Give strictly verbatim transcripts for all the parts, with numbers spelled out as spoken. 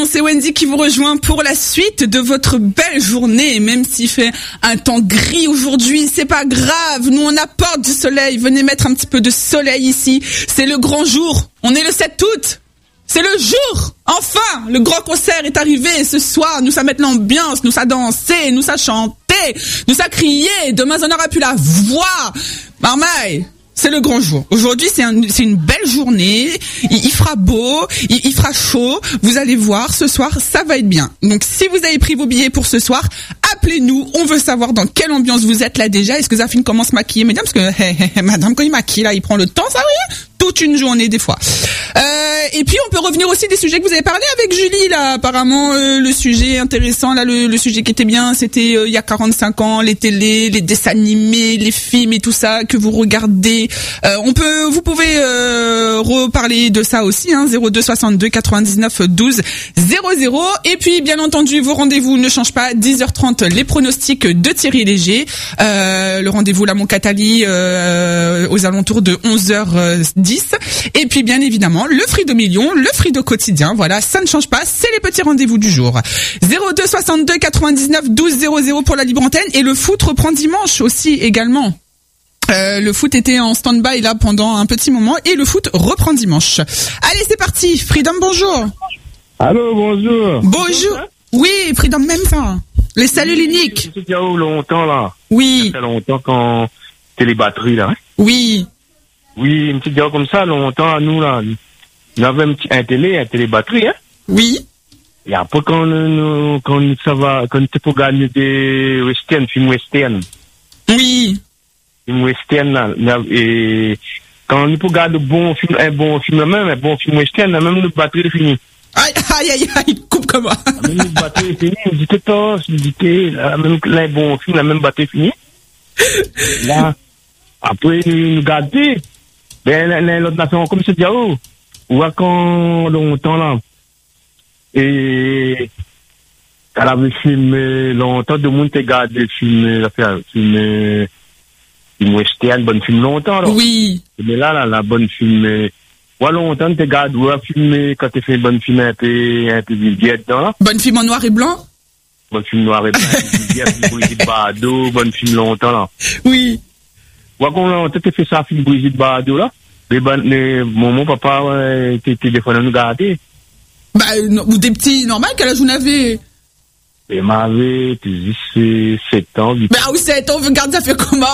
c'est Wendy qui vous rejoint pour la suite de votre belle journée. Même s'il fait un temps gris aujourd'hui, c'est pas grave. Nous, on apporte du soleil. Venez mettre un petit peu de soleil ici. C'est le grand jour. On est le sept août. C'est le jour. Enfin, le grand concert est arrivé ce soir. Nous, ça mettre l'ambiance. Nous, ça danser. Nous, ça chanter. Nous, ça crier. Demain, on n'aura plus la voix. Marmaille. C'est le grand jour. Aujourd'hui, c'est, un, c'est une belle journée. Il, il fera beau, il, il fera chaud. Vous allez voir, ce soir, ça va être bien. Donc, si vous avez pris vos billets pour ce soir, appelez-nous. On veut savoir dans quelle ambiance vous êtes là déjà. Est-ce que Zafine commence à maquiller, mesdames? Parce que, hey, hey, madame, quand il maquille, là, il prend le temps, ça oui, toute une journée, des fois. Euh, et puis, on peut revenir aussi des sujets que vous avez parlé avec Julie, là. Apparemment, euh, le sujet intéressant, là, le, le sujet qui était bien, c'était euh, il y a quarante-cinq ans, les télés, les dessins animés, les films et tout ça que vous regardez. Euh, on peut, vous pouvez euh, reparler de ça aussi, hein, zéro deux soixante-deux quatre-vingt-dix-neuf douze zéro zéro. Et puis, bien entendu, vos rendez-vous ne changent pas. dix heures trente, les pronostics de Thierry Léger. Euh, le rendez-vous là, mon Catali, euh, aux alentours de onze heures dix. Et puis, bien évidemment, le Frido Million, le Frido quotidien. Voilà, ça ne change pas. C'est les petits rendez-vous du jour. zéro deux soixante-deux quatre-vingt-dix-neuf douze zéro zéro pour la libre antenne. Et le foot reprend dimanche aussi également. Euh, le foot était en stand-by là pendant un petit moment et le foot reprend dimanche. Allez, c'est parti. Freedom, bonjour. Allô, bonjour. Bonjour. Oui, Freedom, même ça. Les saluts l'unique. Il y a longtemps là. Oui. Ça fait longtemps quand c'était les batteries là. Hein? Oui. Oui, une petite diao comme ça, longtemps à nous là. On avait un petit un télé, un télé batterie, hein. Oui. Et après quand nous, quand ça va, quand tu pour gagner des western, films western. Oui. Film western là, et quand on peut garder bon film, un bon film même, un bon film western, même notre batterie est finie. Aïe, aïe, aïe, aïe, coupe comment? Même notre batterie est finie, on dit que toi, on dit que la même, un bon film, la même batterie est finie. Là, après, nous garder, ben, l'autre nation, comme c'est déjà, oh, ou à quand longtemps là, et, elle avait filmé longtemps, de monde te garde des films, la fait, filmé, film western, bonne film longtemps, là. Oui. Mais là, là, la bonne film, ouais, longtemps, tu regardes, ouais, filmer, quand tu fais bonne film un peu, un peu vulgaire dedans, là. Bonne film en noir et blanc? Bonne film noir et blanc, vulgaire, Brigitte Bardot, bonne film longtemps, là. Oui. Ouais, quand longtemps, tu fait ça, film Brigitte Bardot, là. Mais bon, mon, mon papa, ouais, t'es téléphone à nous garder. Bah, non, ou des petits, normal, quel âge vous avez? Et m'avait, tu dis, c'est sept ans, huit ans. Mais ah oui, sept ans, vous regardez, ça fait comment?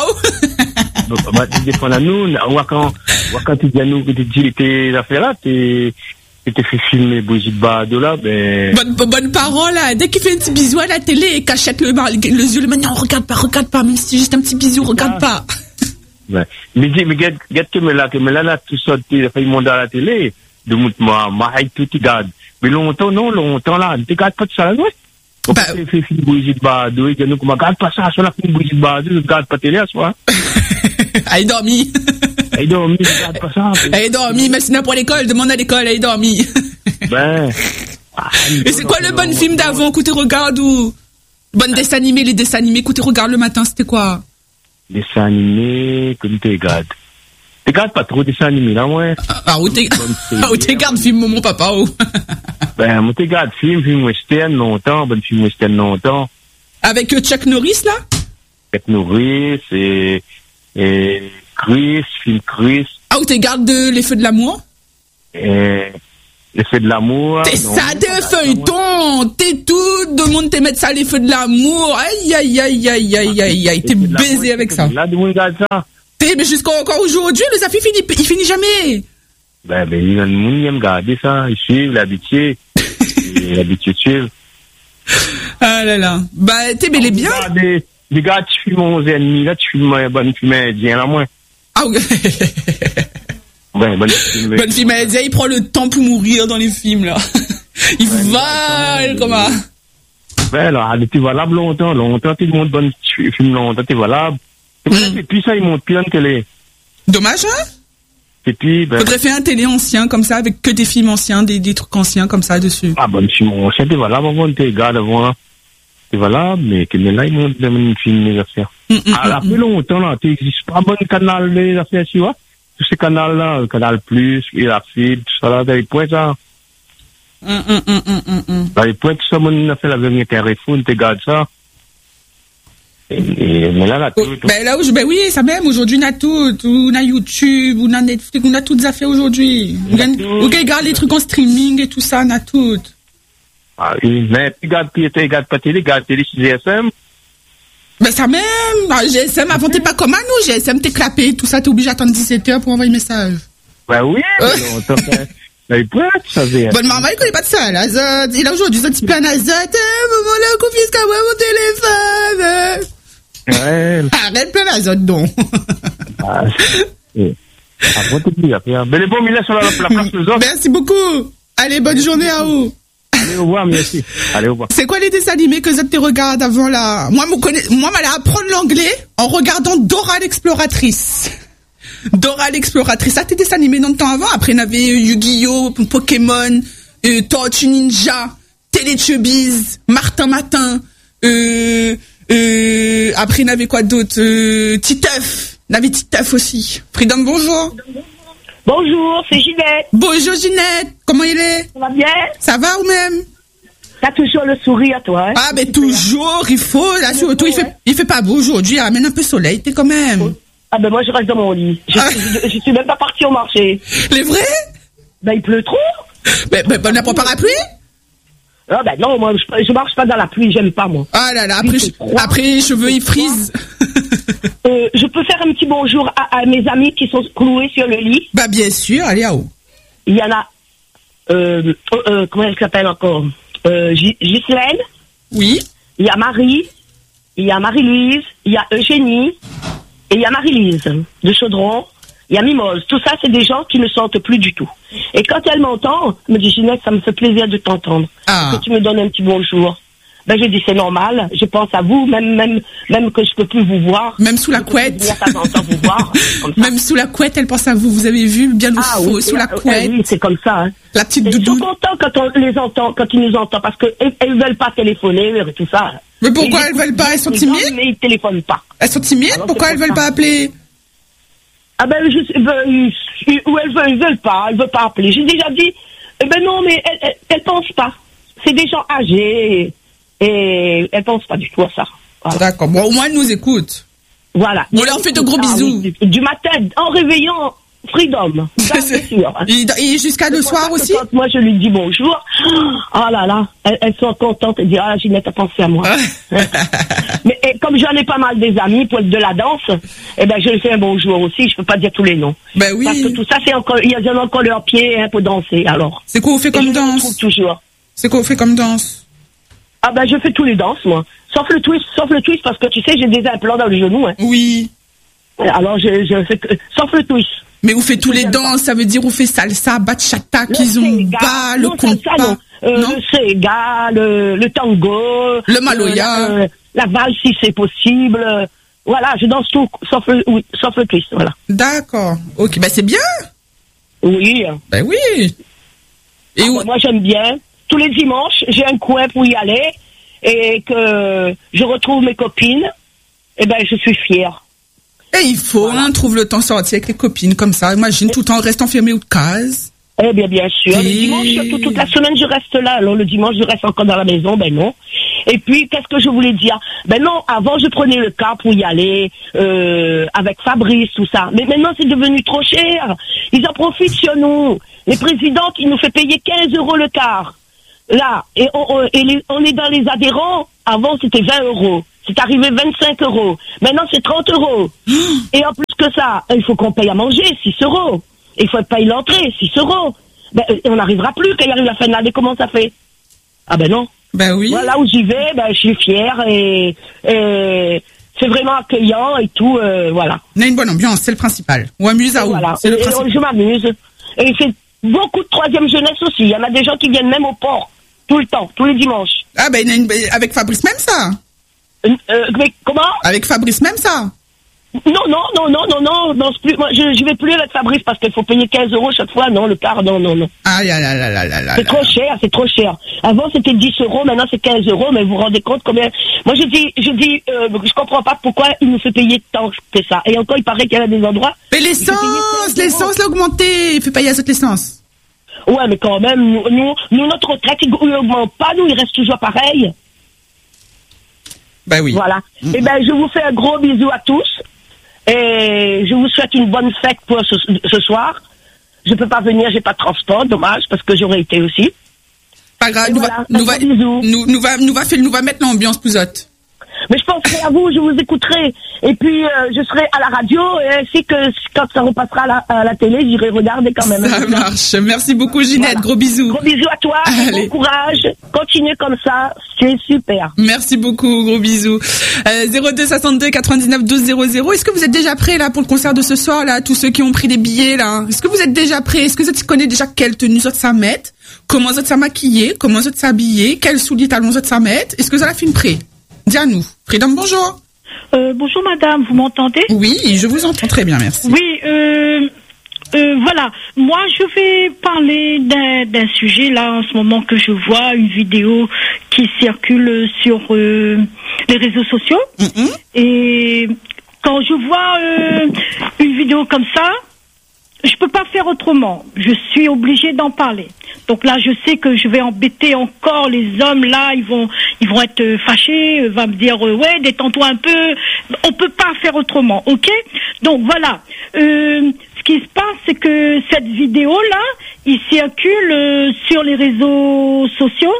Bah, tu téléphone à nous, ouais, quand, ouais, quand tu dis à nous que tu dis, t'es affaires là, t'es, t'es fait filmer Brigitte Bardot, là, ben. Bonne, bonne parole, là. Dès qu'il fait un petit bisou à la télé et cachette le, le, le yeux, le man, non, regarde pas, regarde pas, même si c'est juste un petit bisou, regarde pas. Ouais. Mais dis, mais regarde, regarde que me là, que me là, là, tout ça, tu fait monde à la télé, de moi, moi, tout, tu gardes. Mais longtemps, non, longtemps, là, tu gardes pas de ça, là, ouais. On Bah, peut faire film Brigitte Bardot, et nous, comme, regarde pas ça, sur la film Brigitte Bardot, je regarde pas télé, à soi. Elle est dormie. Elle est dormie, je regarde pas ça. Elle est dormie, mais sinon pour l'école, demande à l'école, elle est dormie. Ben. Ah, et c'est quoi le bon film d'avant? Écoutez, regarde, ou bonne dessin animé, les dessins animés, écoutez, regarde le matin, c'était quoi? Dessin animé, comme tu regardes. Tu regardes pas trop dessin animé, là, ouais. Ah, où t'es, où t'es garde film, mon papa, ou? Ben, moi, tu regardes film, film western, longtemps, bon film western, longtemps. Avec Chuck Norris, là? Chuck Norris, et, et Chris, film Chris. Ah, où t'es garde de Les Feux de l'amour? Et, Les Feux de l'amour. T'es ça, t'es feuilleton, t'es tout, le monde te met ça, Les Feux de l'amour. Aïe, aïe, aïe, aïe, aïe, aïe, aïe, t'es baisé avec ça. Là, du monde regarde ça. T'es, mais jusqu'à encore aujourd'hui, le Zafi finit, il finit jamais. Ben, ben, il y a le monde qui aime garder ça, ils suivent, l'habitué. L'habitué de suivre. Ah là là. Bah, t'es, mais il est bien. Des, des gars, tu filmes onze ennemis, là, tu filmes un bon film indien, là, moins. Ah oui. Ben, bon film. Bon film indien, il prend le temps pour mourir dans les films, là. Il ouais, vole, comment? Ben, là, t'es valable longtemps, longtemps, tout le monde bon film longtemps, t'es valable. Mm. Et puis ça, ils montent plus en télé. Dommage, hein? Et puis, ben. Faudrait faire un télé ancien, comme ça, avec que des films anciens, des, des trucs anciens, comme ça, dessus. Ah, bon, film ancien, t'es valable, avant, t'es gars devant, t'es valable, mais que là, ils montent des films, les affaires. Mm, mm, ah, là, mm, plus longtemps, là, t'existes pas bon canal, les affaires, tu vois? Tous ces canaux-là, le canal plus, et la fille, tout ça, là, t'as les points, ça. Hum, hum, hum, hum, hum, hum. Dans les points, tout ça, on a fait la dernière Carrefour, on te garde ça. Et, et, mais là, là, tout, Oh, tout. ben là, je- ben oui, ça même, aujourd'hui, on a tout, on a YouTube, on a Netflix, on a toutes les affaires aujourd'hui. On gagne- tout. on regarde les trucs en streaming et tout ça, on a tout. Ah, oui, mais puis, garde, puis, tu garde pas télé, garde télé sur G S M. Ben ça même, ah, G S M, avant t'es pas comme à nous, G S M t'es clapé, tout ça, t'es obligé d'attendre dix-sept heures pour envoyer un message. Ben oui, Euh. mais non, t'as fait. Dans les points, tu savais. Bonne maman, il connaît pas de ça, là, Zod. Il a aujourd'hui, Zod, il plein à Zod, eh, maman, là, confisque à moi mon téléphone. Ouais. Arrête plein à Zod, donc. Ah, c'est- après, t'es plus après. Mais les bons, il est sur la, la place les autres. Merci beaucoup. Allez, bonne journée à vous. Allez, au revoir, merci. Allez, au revoir. C'est quoi les dessins animés que Zod te regarde avant là? Moi, me connais, moi, m'allais apprendre l'anglais en regardant Dora l'exploratrice. Dora l'exploratrice. Ça, tes dessins animés dans le temps avant. Après, il y en avait euh, Yu-Gi-Oh, Pokémon, euh, Tortue Ninja, Teletubbies, Martin Matin, euh, euh, après, il y en avait quoi d'autre? Euh, Titeuf. Il y en avait Titeuf aussi. Freedom, bonjour. Bonjour, c'est Ginette. Bonjour Ginette. Comment il est? Ça va bien? Ça va ou même? T'as toujours le sourire, toi, hein? Ah, mais toujours, il faut, là, surtout, il fait, il fait pas beau aujourd'hui, amène un peu soleil, t'es quand même. Ah ben moi, je reste dans mon lit. Je, Ah. je, je suis même pas partie au marché. Les vrais? Ben, il pleut trop. Ben, ben, ben, on n'a pas parapluie? Ah ben non, moi, je, je marche pas dans la pluie, j'aime pas, moi. Ah là là, après, Oui, c'est che- froid. après, les cheveux, ils frisent. Euh, je peux faire un petit bonjour à, à mes amis qui sont cloués sur le lit. Bah, bien sûr, allez, à haut. Il y en a, euh, euh, euh, comment elle s'appelle encore? Euh, Gi- Ghislaine, Oui. il y a Marie, il y a Marie-Louise, il y a Eugénie, et il y a Marie-Lise de Chaudron, il y a Mimose. Tout ça, c'est des gens qui ne sentent plus du tout. Et quand elle m'entend, elle me dit, Ginette, ça me fait plaisir de t'entendre. Ah. Que tu me donnes un petit bonjour. Ben, je dis, c'est normal, je pense à vous, même, même, même que je peux plus vous voir. Même sous la Je peux couette. venir de temps en temps vous voir, comme ça. Même sous la couette, elle pense à vous, vous avez vu, bien au Ah faux, oui, sous la euh, couette. oui, c'est comme ça, hein. La petite Et ils sont doudoune. contents quand on les entend, quand ils nous entendent, parce qu'elles elles veulent pas téléphoner et tout ça. Mais pourquoi Ils elles veulent pas? Elles sont écoutent, timides? mais ils téléphonent pas. Elles sont timides? Alors, Pourquoi c'est elles pour veulent ça. pas appeler? Ah ben, je sais, ben, ils- ou elles veulent, ils veulent pas, elles veulent pas appeler. J'ai déjà dit, eh ben non, mais elles, elles, elles pensent pas. C'est des gens âgés et elles pensent pas du tout à ça. Voilà. D'accord. Bon, au moins, elles nous écoutent. Voilà. On leur fait de gros Ah bisous. oui, du, du matin, en réveillant, freedom. Ça, c'est sûr. Et, et jusqu'à le C'est pour soir ça que aussi? Quand moi, je lui dis bonjour. Oh là là, elles, elles sont contentes. Elles disent, ah, Ginette a pensé à moi. Mais et, comme j'en ai pas mal des amis pour être de la danse, eh ben, je lui fais un bonjour aussi. Je peux pas dire tous les noms. Ben Parce que oui. tout ça, c'est encore, il y a encore leurs pieds hein, pour danser, alors. C'est quoi on fait Et comme je le danse? retrouve toujours. C'est quoi on fait comme danse? Ah ben, je fais tous les danses, moi. Sauf le twist, sauf le twist, parce que tu sais, j'ai des implants dans le genou, hein. Oui. Alors, je, je fais, que- sauf le twist. Mais vous faites tous les j'aime pas. danses, ça veut dire vous faites salsa, bachata, kizomba, le non, ça, ça, non. compas. Euh, Non? le sega, le, le tango, Le maloya. euh, la, la valse si c'est possible. euh, Voilà, je danse tout, sauf le, oui, sauf le twist, voilà. D'accord. Ok, ben c'est bien. Oui. Ben oui. Et Ah, où- ben, moi, j'aime bien. Tous les dimanches, j'ai un coin pour y aller et que je retrouve mes copines. Eh ben, je suis fière. Et il faut, Voilà. on trouve le temps de sortir avec les copines comme ça. Imagine, tout le temps, on reste enfermé ou de case. Eh bien, bien sûr. Le Et- dimanche, surtout toute la semaine, je reste là. Alors, le dimanche, je reste encore dans la maison. Ben non. Et puis, qu'est-ce que je voulais dire? Ben non, avant, je prenais le car pour y aller, euh, avec Fabrice, tout ça. Mais maintenant, c'est devenu trop cher. Ils en profitent sur nous. Les présidents qui nous fait payer quinze euros le car. Là. Et on, on- et les- on est dans les adhérents. Avant, c'était vingt euros. C'est arrivé vingt-cinq euros. Maintenant, c'est trente euros. Et en plus que ça, il faut qu'on paye à manger, six euros. Il faut payer l'entrée, six euros. Ben, euh, on n'arrivera plus quand il arrive la fin de l'année. Comment ça fait? Ah ben non. Ben oui. Voilà où j'y vais, ben, je suis fière et, et c'est vraiment accueillant et tout, euh, voilà. On a une bonne ambiance, c'est le principal. On amuse à où? Voilà. C'est le Et, principal. je m'amuse. Et c'est beaucoup de troisième jeunesse aussi. Il y en a des gens qui viennent même au port, tout le temps, tous les dimanches. Ah ben, il y en a une- avec Fabrice même ça. Euh, euh, mais comment? Avec Fabrice même ça. Non, non, non, non, non, non, non, c'est plus, moi, je, je vais plus avec Fabrice parce qu'il faut payer quinze euros chaque fois. Non, le car, non, non, non. Ah là là là là là là. C'est trop cher, c'est trop cher. Avant, c'était dix euros, maintenant, c'est quinze euros, mais vous vous rendez compte combien... Moi, je dis, je dis, euh, je comprends pas pourquoi il nous fait payer tant que ça. Et encore, il paraît qu'il y a des endroits... Mais il faut payer l'essence, quinze euros. l'essence l'a augmenté. Il fait payer à cette l'essence. Ouais, mais quand même, nous, nous, nous notre retraite, il n'augmente pas, nous, il reste toujours pareil. Bah oui. Voilà. Mmh. Et ben, je vous fais un gros bisou à tous. Et je vous souhaite une bonne fête pour ce, ce soir. Je peux pas venir, j'ai pas de transport, dommage, parce que j'aurais été aussi. Pas grave, nous, voilà, va, nous, va, nous, nous, va, nous, va, nous va mettre l'ambiance, Pouzotte. Mais je penserai à vous, je vous écouterai. Et puis, euh, je serai à la radio, et ainsi que quand ça repassera à la, à la télé, j'irai regarder quand même. Ça marche. Merci beaucoup, Ginette. Voilà. Gros bisous. Gros bisous à toi. Bon courage. Continue comme ça. C'est super. Merci beaucoup. Gros bisous. Euh, zéro deux soixante-deux quatre-vingt-dix-neuf douze zéro zéro. Est-ce que vous êtes déjà prêts, là, pour le concert de ce soir, là, tous ceux qui ont pris des billets, là? Est-ce que vous êtes déjà prêts? Est-ce que vous connaissez déjà quelle tenue ça ça mettre? Comment ça ça maquiller? Comment ça s'habiller? Quels souliers talons ça ça mettre? Est-ce que ça la fait une prêt? Dis à nous. Freedom, bonjour. Euh, bonjour madame, vous m'entendez? Oui, je vous entends très bien, merci. Oui, euh, euh, voilà. Moi, je vais parler d'un, d'un sujet là en ce moment que je vois, une vidéo qui circule sur euh, les réseaux sociaux. Mm-hmm. Et quand je vois euh, une vidéo comme ça, je peux pas faire autrement. Je suis obligée d'en parler. Donc là, je sais que je vais embêter encore les hommes. Là, ils vont, ils vont être fâchés. Va me dire, euh, ouais, détends-toi un peu. On peut pas faire autrement, ok? Donc voilà. Euh, ce qui se passe, c'est que cette vidéo-là, il circule euh, sur les réseaux sociaux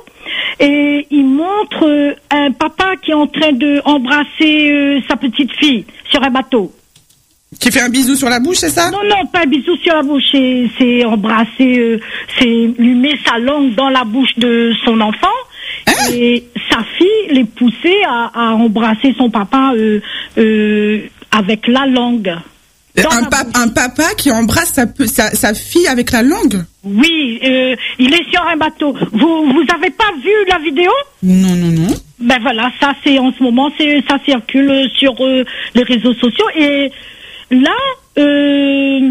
et il montre euh, un papa qui est en train de embrasser euh, sa petite fille sur un bateau. Qui fait un bisou sur la bouche, c'est ça? Non, non, pas un bisou sur la bouche. C'est, c'est embrasser, euh, c'est lui met sa langue dans la bouche de son enfant. Hein? Et sa fille les poussait à, à embrasser son papa euh, euh, avec la langue. Un, pa- un papa qui embrasse sa, sa, sa fille avec la langue? Oui, euh, il est sur un bateau. Vous vous avez pas vu la vidéo? Non, non, non. Ben voilà, ça c'est en ce moment, c'est ça circule sur euh, les réseaux sociaux et là, euh,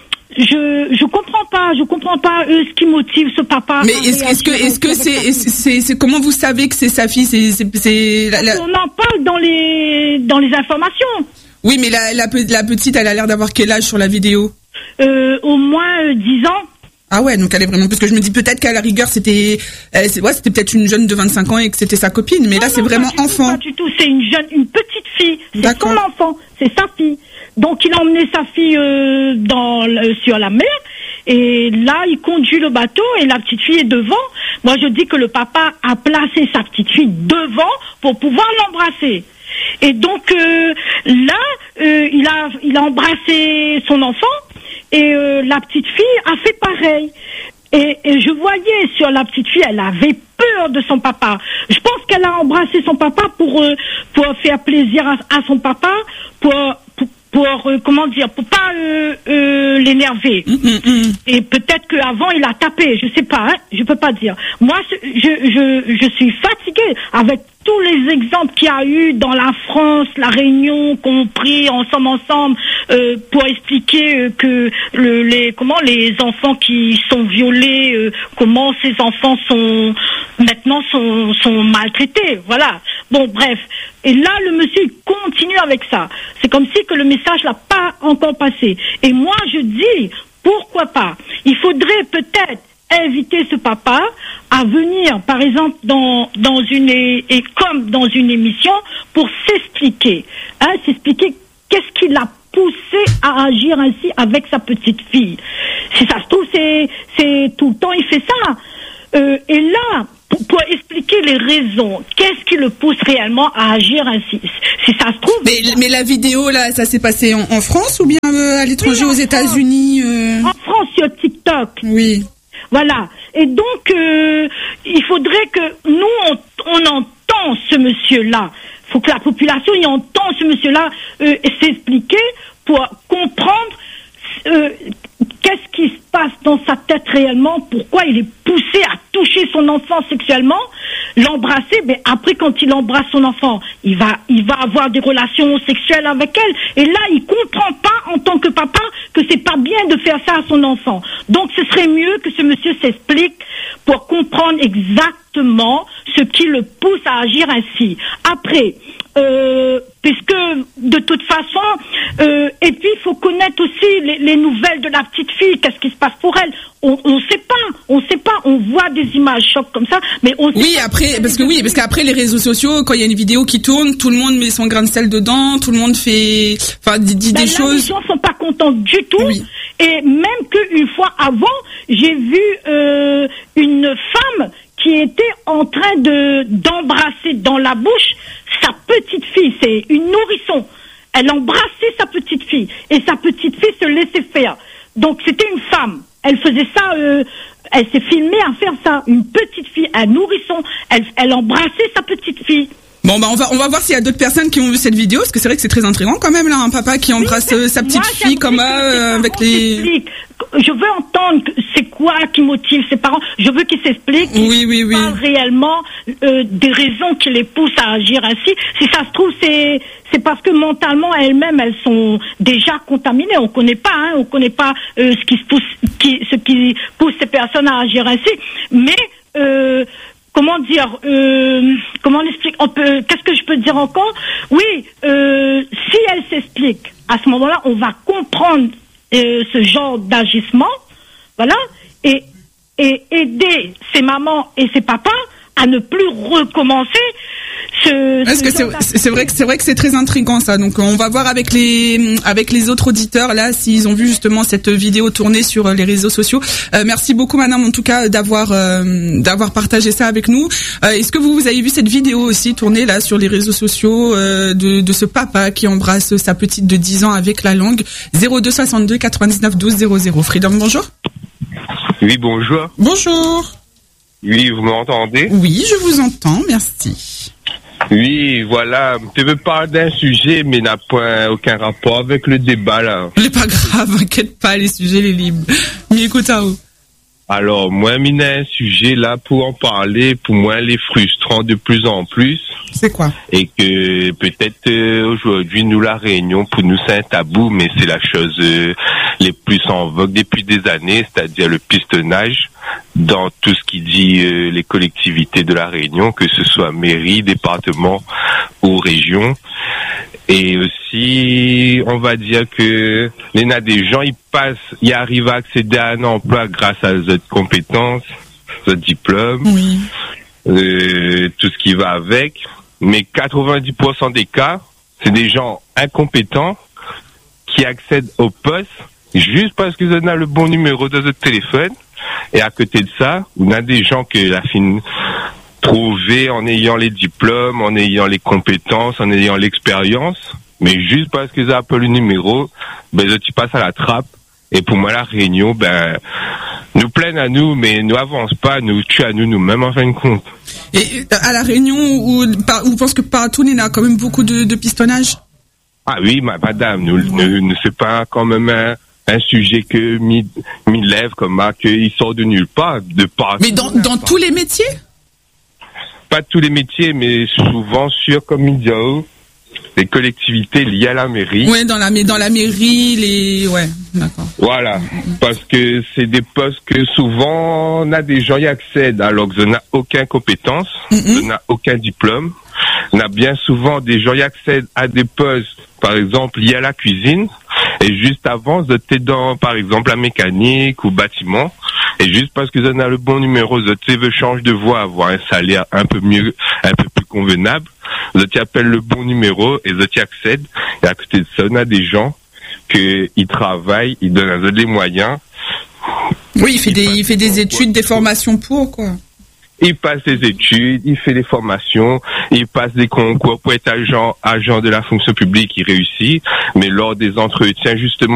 je je comprends pas, je comprends pas euh, ce qui motive ce papa. Mais est-ce, est-ce que est-ce que c'est, c'est, c'est c'est comment vous savez que c'est sa fille? C'est c'est, c'est la, la... On en parle dans les dans les informations. Oui, mais la la, la petite, elle a l'air d'avoir quel âge sur la vidéo? Euh, au moins euh, dix ans. Ah ouais, donc elle est vraiment, parce que je me dis peut-être qu'à la rigueur c'était, euh, c'est, ouais, c'était peut-être une jeune de vingt-cinq ans et que c'était sa copine, mais non, là c'est non, vraiment pas enfant. Tout, pas du tout, c'est une jeune, une petite fille, c'est D'accord. son enfant, c'est sa fille. Donc il a emmené sa fille euh, dans euh, sur la mer et là il conduit le bateau et la petite fille est devant. Moi je dis que le papa a placé sa petite fille devant pour pouvoir l'embrasser. Et donc euh, là euh, il a il a embrassé son enfant et euh, la petite fille a fait pareil. Et, et je voyais sur la petite fille, elle avait peur de son papa. Je pense qu'elle a embrassé son papa pour euh, pour faire plaisir à, à son papa, pour pour, pour euh, comment dire, pour pas euh, euh, l'énerver. Mmh, mmh. Et peut-être qu'avant il a tapé, je sais pas, hein, je peux pas dire. Moi, je je je suis fatiguée avec tous les exemples qu'il y a eu dans la France, la Réunion, qu'on a pris ensemble ensemble euh, pour expliquer euh, que le, les comment les enfants qui sont violés, euh, comment ces enfants sont maintenant sont sont maltraités. Voilà. Bon, bref. Et là, le monsieur il continue avec ça. C'est comme si que le message l'a pas encore passé. Et moi, je dis pourquoi pas. Il faudrait peut-être inviter ce papa à venir, par exemple, dans dans une et comme dans une émission pour s'expliquer, hein, s'expliquer qu'est-ce qui l'a poussé à agir ainsi avec sa petite fille. Si ça se trouve, c'est c'est tout le temps il fait ça. Euh, et là, pour, pour expliquer les raisons, qu'est-ce qui le pousse réellement à agir ainsi? Si ça se trouve. Mais, mais la vidéo là, ça s'est passé en, en France ou bien euh, à l'étranger, oui, aux États-Unis euh... En France sur TikTok. Oui. Voilà. Et donc, euh, il faudrait que nous, on, on entend ce monsieur-là. Il faut que la population y entend ce monsieur-là euh, s'expliquer pour comprendre euh, qu'est-ce qui se passe dans sa tête réellement, pourquoi il est poussé à toucher son enfant sexuellement, l'embrasser, mais après quand il embrasse son enfant, il va il va avoir des relations sexuelles avec elle, et là il comprend pas en tant que papa que c'est pas bien de faire ça à son enfant. Donc ce serait mieux que ce monsieur s'explique pour comprendre exactement ce qui le pousse à agir ainsi. Après, euh, puisque de toute façon, euh, et puis il faut connaître aussi les, les nouvelles de la petite fille, qu'est-ce qui se passe pour elle. On ne sait pas. on sait pas, on voit des images chocs comme ça, mais on sait Oui, pas après, parce que oui, parce qu'après les réseaux sociaux, quand il y a une vidéo qui tourne, tout le monde met son grain de sel dedans, tout le monde fait, enfin, dit, dit ben des là, choses. Les gens sont pas contents du tout. Oui. Et même qu'une fois avant, j'ai vu euh, une femme qui était en train de d'embrasser dans la bouche sa petite fille. C'est une nourrisson. Elle embrassait sa petite fille et sa petite fille se laissait faire. Donc c'était une femme. Elle faisait ça. Euh, elle s'est filmée à faire ça. Une petite fille, un nourrisson. Elle, elle embrassait sa petite fille. Bon, bah, on va, on va voir s'il y a d'autres personnes qui ont vu cette vidéo, parce que c'est vrai que c'est très intriguant quand même, là, un papa qui embrasse oui, sa petite moi, fille comme ça, euh, avec les... Je veux entendre c'est quoi qui motive ses parents. Je veux qu'ils s'expliquent, qu'ils oui, oui, oui. parlent réellement euh, des raisons qui les poussent à agir ainsi. Si ça se trouve, c'est c'est parce que mentalement elles-mêmes elles sont déjà contaminées. On connaît pas, hein, on connaît pas euh, ce qui se pousse, qui, ce qui pousse ces personnes à agir ainsi. Mais euh, Comment dire, euh, comment on explique, on peut, qu'est-ce que je peux dire encore? Oui, euh, si elle s'explique, à ce moment-là, on va comprendre euh, ce genre d'agissement, voilà, et, et aider ces mamans et ces papas à ne plus recommencer ce. Est-ce que c'est, c'est vrai que c'est vrai que c'est très intriguant ça. Donc on va voir avec les avec les autres auditeurs là s'ils ont vu justement cette vidéo tournée sur les réseaux sociaux. Euh, merci beaucoup madame en tout cas d'avoir euh, d'avoir partagé ça avec nous. Euh, est-ce que vous, vous avez vu cette vidéo aussi tournée là sur les réseaux sociaux euh, de de ce papa qui embrasse sa petite de dix ans avec la langue? Zéro deux soixante-deux quatre-vingt-dix-neuf douze zéro zéro. Freedom, bonjour. Oui, bonjour. Bonjour. Oui, vous m'entendez? Oui, je vous entends, merci. Oui, voilà. Je veux parler d'un sujet, mais n'a pas aucun rapport avec le débat, là. C'est pas grave, inquiète pas, les sujets, les libres. Mais écoute, à où? Alors, moi, il y a un sujet, là, pour en parler, pour moi, les frustrant de plus en plus. C'est quoi? Et que, peut-être, euh, aujourd'hui, nous, la Réunion, pour nous, c'est un tabou, mais c'est la chose euh, les plus en vogue depuis des années, c'est-à-dire le pistonnage dans tout ce qui dit euh, les collectivités de la Réunion, que ce soit mairie, département ou région. Et aussi, on va dire que il y a des gens, ils passent, ils arrivent à accéder à un emploi grâce à leurs compétences, leurs diplômes, oui. euh, tout ce qui va avec. Mais quatre-vingt-dix pour cent des cas, c'est des gens incompétents qui accèdent au poste juste parce qu'ils ont le bon numéro de notre téléphone. Et à côté de ça, on a des gens que la fin trouver en ayant les diplômes, en ayant les compétences, en ayant l'expérience, mais juste parce qu'ils ont appelé le numéro, ben tu passes à la trappe. Et pour moi, la Réunion, ben nous plaignent à nous, mais nous avance pas, nous tue à nous nous-mêmes en fin de compte. Et à la Réunion, où vous pensez que partout il y a quand même beaucoup de, de pistonnage? Ah oui, ma madame, nous ne nous c'est pas quand même un un sujet que mi mi lève comme ça, qu'il sort de nulle part, de partout. Mais dans dans tous les métiers? Pas tous les métiers, mais souvent sur, comme il dit, les collectivités liées à la mairie. Ouais, dans la, dans la mairie, les, ouais, d'accord. Voilà. Parce que c'est des postes que souvent, on a des gens qui accèdent alors qu'ils n'ont aucune compétence, ils n'ont aucun diplôme. On a bien souvent des gens qui accèdent à des postes, par exemple, liés à la cuisine. Et juste avant, ils étaient dans, par exemple, la mécanique ou bâtiment. Et juste parce qu'ils ont le bon numéro, ils veulent changer de voie, avoir un salaire un peu mieux, un peu plus convenable. Ils appellent le bon numéro et ils accèdent. Et à côté de ça, on a des gens qui ils travaillent, ils donnent les moyens. Oui, il fait des, il fait des études, des formations pour, quoi. Il passe des études, il fait des formations, il passe des concours pour être agent, agent de la fonction publique, il réussit. Mais lors des entretiens, justement,